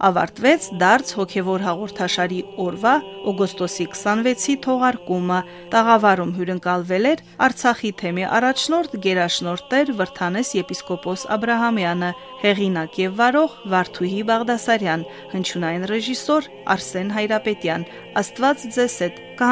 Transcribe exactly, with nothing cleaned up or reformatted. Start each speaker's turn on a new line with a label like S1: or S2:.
S1: ավարտվեց դարձ հոգևոր հաղորդաշարի օրվա օգոստոսի քսանվեցի թողարկումը։ Տաղավարում հյուրընկալվել էր Արցախի թեմի առաջնորդ գերաշնորհ Տեր Վրդանես եպիսկոպոս Աբրահամյանը, հեղինակ եւ վարող Վարդուհի Բաղդասարյան, հնչյունային ռեժիսոր Արսեն Հայրապետյան։ Աստված ձեզ հետ։